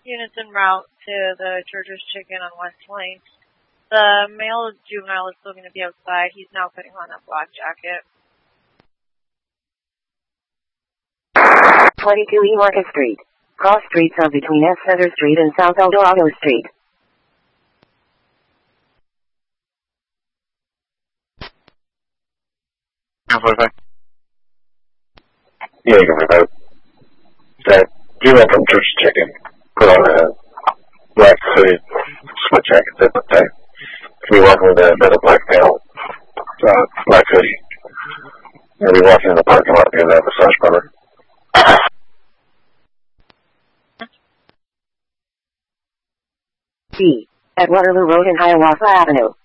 Units en route to the Church's Chicken on West Lane. The male juvenile is still going to be outside. He's now putting on a black jacket. 22 E Market Street. Cross streets are between S. Center Street and South El Dorado Street. Yeah, you can remote. That juvenile from Church's Chicken put on a black hooded sweat jacket at the time. We walking with another black male, black hoodie. And we walking in the parking lot near that massage parlor. B. At Waterloo Road and Hiawatha Avenue.